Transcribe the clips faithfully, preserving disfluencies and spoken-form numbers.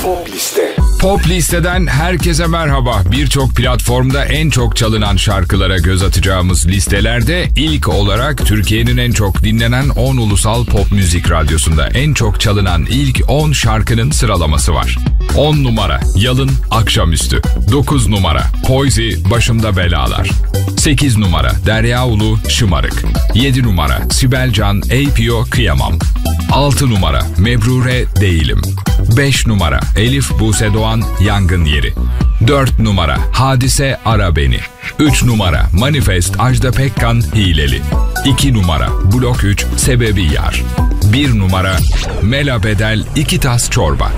Pop Liste. Pop Liste'den herkese merhaba. Birçok platformda en çok çalınan şarkılara göz atacağımız listelerde ilk olarak Türkiye'nin en çok dinlenen on ulusal pop müzik radyosunda en çok çalınan ilk on şarkının sıralaması var. on numara Yalın Akşamüstü. dokuz numara Poyzi Başımda Belalar. sekiz numara Derya Ulu Şımarık. yedi numara Sibel Can Eypio Kıyamam. altı numara Mebrure Değilim. beş numara Elif Buse Doğan Yangın Yeri. dört numara Hadise Ara Beni. üç numara Manifest Ajda Pekkan Hileli. iki numara Blok üç Sebebi Yar. bir numara Mela Bedel İki Tas Çorba.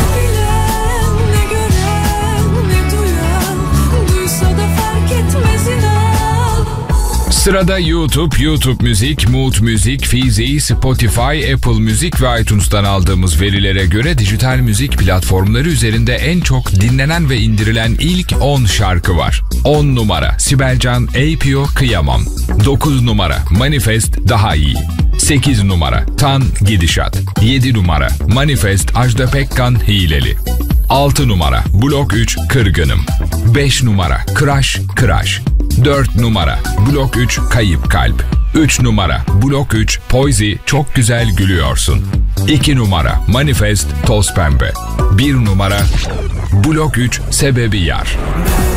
Sırada YouTube, YouTube Müzik, Mood Müzik, Fizi, Spotify, Apple Müzik ve iTunes'tan aldığımız verilere göre dijital müzik platformları üzerinde en çok dinlenen ve indirilen ilk on şarkı var. on numara Sibel Can Eypio Kıyamam. dokuz numara Manifest Daha İyi. sekiz numara Tan Gidişat. yedi numara Manifest Ajda Pekkan Hileli. altı numara Blok üç Kırgınım. beş numara Crash Crash. dört numara Blok üç Kayıp Kalp. üç numara Blok üç Poyzi Çok Güzel Gülüyorsun. iki numara Manifest Toz Pembe. bir numara Blok üç Sebebi Yar.